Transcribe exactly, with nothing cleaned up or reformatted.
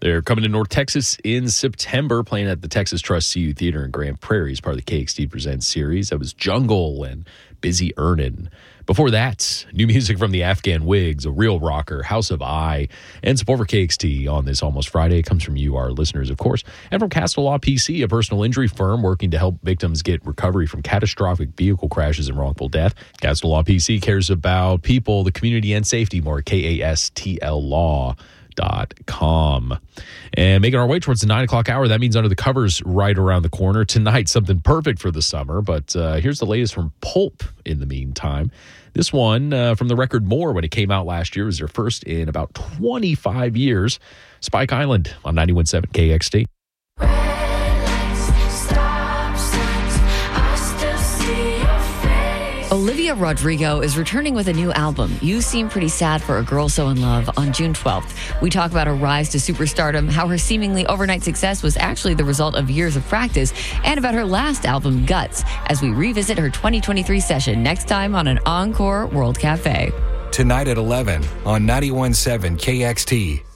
They're coming to North Texas in September, playing at the Texas Trust C U Theater in Grand Prairie as part of the K X T Presents series. That was Jungle and Busy Earnin'. Before that, new music from the Afghan Wigs, A Real Rocker, House of I, and support for K X T on this Almost Friday comes from you, our listeners, of course, and from Castle Law P C, a personal injury firm working to help victims get recovery from catastrophic vehicle crashes and wrongful death. Castle Law P C cares about people, the community, and safety. More at K A S T L law dot com. And making our way towards the nine o'clock hour, that means Under the Covers right around the corner. Tonight, something perfect for the summer, but uh, here's the latest from Pulp in the meantime. This one uh, from the record More, when it came out last year, was their first in about twenty-five years. Spike Island on ninety-one point seven K X T. Olivia Rodrigo is returning with a new album, You Seem Pretty Sad for a Girl So in Love, on June twelfth. We talk about her rise to superstardom, how her seemingly overnight success was actually the result of years of practice, and about her last album, Guts, as we revisit her twenty twenty-three session next time on an Encore World Cafe. Tonight at eleven on ninety-one point seven K X T.